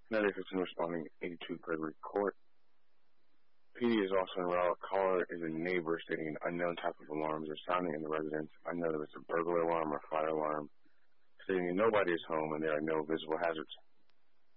Another 15 responding 82 Gregory Court. PD is also in route. Caller is a neighbor stating an unknown type of alarms are sounding in the residence. Unknown if it's a burglar alarm or fire alarm, stating nobody is home and there are no visible hazards.